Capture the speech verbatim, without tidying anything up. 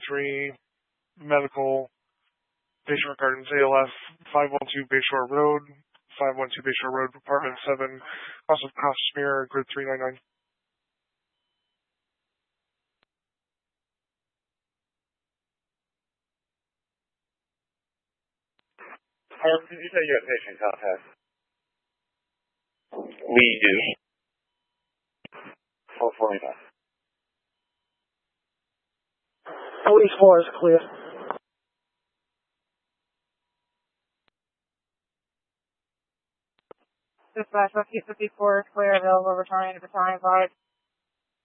three, medical, patient regarding A L F, five one two Bayshore Road, five one two Bayshore Road, apartment seven, House of Kashmir, grid three nine nine. Harm, did you say you had patient contact? We do. four forty-nine. Police four is clear. Dispatch fifty fifty-four is clear, available returning at the time, five.